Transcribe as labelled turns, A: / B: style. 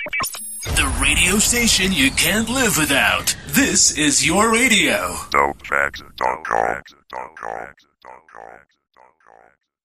A: The radio station you can't live without. This is your radio.
B: Dopetracks.com.